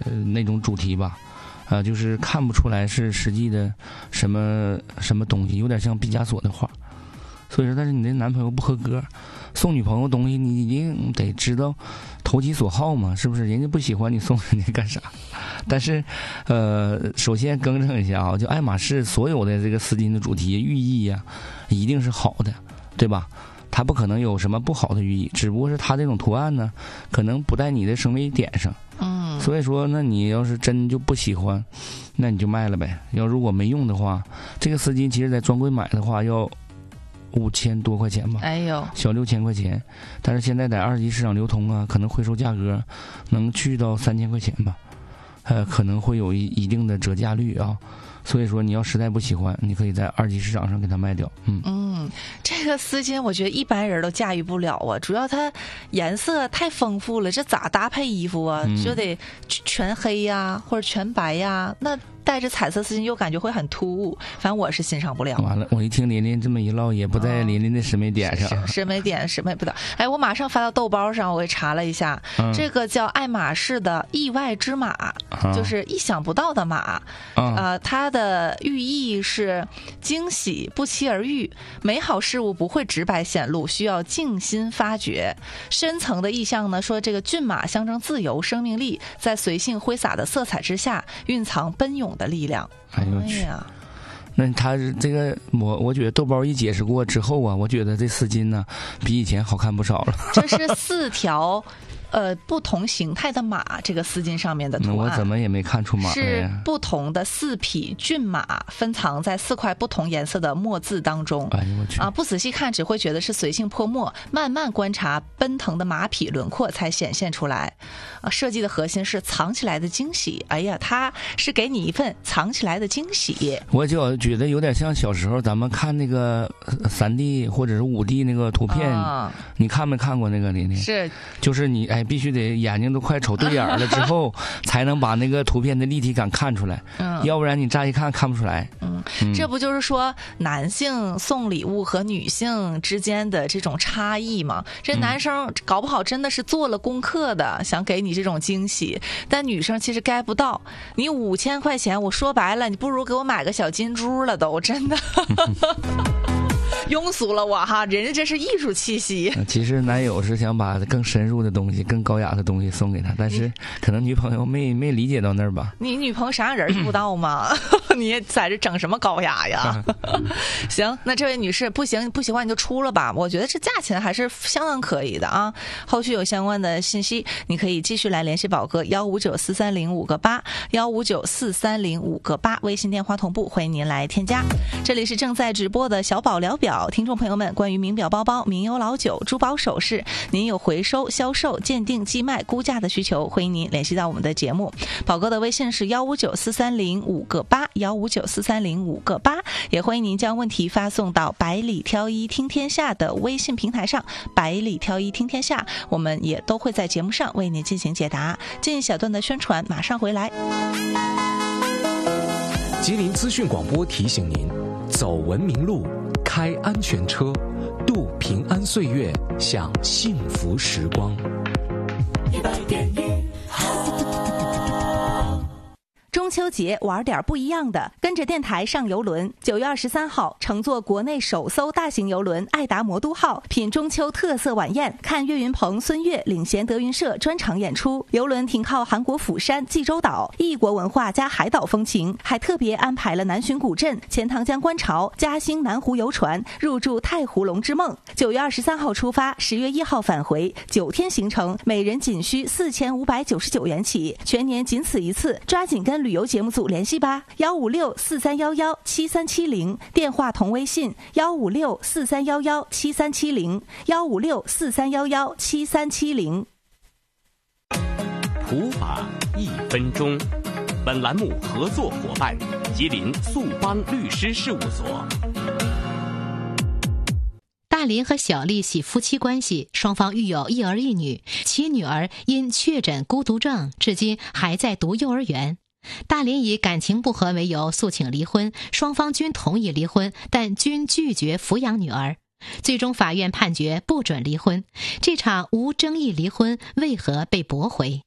那种主题吧。就是看不出来是实际的什么东西，有点像毕加索的画。所以说，但是你的男朋友不合格，送女朋友东西你一定得知道投其所好嘛，是不是？人家不喜欢你送人家干啥？但是，首先更正一下啊，就爱马仕所有的这个丝巾的主题寓意呀，一定是好的，对吧？它不可能有什么不好的寓意，只不过是它这种图案呢，可能不在你的审美点上。所以说，那你要是真就不喜欢，那你就卖了呗。如果没用的话，这个丝巾其实在专柜买的话要5000多块钱吧， 哎呦， 小6000块钱。但是现在在二级市场流通啊，可能回收价格能去到3000块钱吧，可能会有一定的折价率啊。所以说，你要实在不喜欢，你可以在二级市场上给它卖掉。 这个丝巾我觉得一般人都驾驭不了啊，主要它颜色太丰富了，这咋搭配衣服啊？就得全黑呀，或者全白呀，那带着彩色丝巾又感觉会很突兀，反正我是欣赏不了。 完了，我一听琳琳这么一唠，也不在琳琳的审美点上。 审美不到。哎，我马上发到豆包上，我也查了一下，这个叫爱马仕的意外之马，就是意想不到的马。它的寓意是惊喜不期而遇，美好事物不会直白显露，需要静心发掘。深层的意象呢，说这个骏马象征自由、生命力，在随性挥洒的色彩之下，蕴藏奔涌的力量。 哎呦去！那他这个我觉得豆包一解释过之后啊，我觉得这丝巾呢比以前好看不少了。 这是4条不同形态的马，这个丝巾上面的图案我怎么也没看出马来是不同的4匹骏马分藏在4块不同颜色的墨字当中。 哎呦我去！ 不仔细看只会觉得是随性泼墨，慢慢观察奔腾的马匹轮廓才显现出来。设计的核心是藏起来的惊喜。哎呀，它是给你一份藏起来的惊喜。 我就觉得有点像小时候咱们看那个3D 或者是5D 那个图片，你看没看过那个琳琳？ 是， 就是你必须得眼睛都快瞅对眼了之后，才能把那个图片的立体感看出来。要不然你乍一看看不出来。 这不就是说男性送礼物和女性之间的这种差异吗？这男生搞不好真的是做了功课的，想给你这种惊喜，但女生其实该不到。你5000块钱，我说白了，你不如给我买个小金珠了都，真的。庸俗了我哈，人家这是艺术气息。 其实男友是想把更深入的东西、更高雅的东西送给他，但是可能女朋友没理解到那儿吧。 你女朋友啥样人不知道吗？你在这整什么高雅呀？行，那这位女士不行不喜欢你就出了吧，我觉得这价钱还是相当可以的啊。后续有相关的信息，你可以继续来联系宝哥1594305个8，1594305个8，微信电话同步，欢迎您来添加。这里是正在直播的小宝聊表，听众朋友们，关于名表、包包、名优老酒、珠宝首饰，您有回收、销售、鉴定、寄卖、估价的需求，欢迎您联系到我们的节目。宝哥的微信是1594305个8，1594305个8，也欢迎您将问题发送到百里挑一听天下的微信平台上，百里挑一听天下，我们也都会在节目上为您进行解答。进一小段的宣传，马上回来。 吉林资讯广播提醒您，走文明路，开安全车，度平安岁月，享幸福时光。100.1 中秋节玩点不一样的，跟着电台上游轮。9月23号，乘坐国内首艘大型游轮爱达魔都号，品中秋特色晚宴，看岳云鹏、孙越领衔德云社专场演出。游轮停靠韩国釜山、济州岛，异国文化加海岛风情，还特别安排了南浔古镇、钱塘江观潮、嘉兴南湖游船，入住太湖龙之梦。9月23号出发，10月1号返回，9天行程，每人仅需4599元起，全年仅此一次，抓紧跟旅游节目组联系吧，15643117370，电话同微信15643117370，15643117370。 普法1分钟，本栏目合作伙伴吉林速邦律师事务所。 大林和小丽系夫妻关系，双方育有一儿一女，其女儿因确诊孤独症，至今还在读幼儿园。大林以感情不和为由诉请离婚，双方均同意离婚，但均拒绝抚养女儿。最终法院判决不准离婚，这场无争议离婚为何被驳回？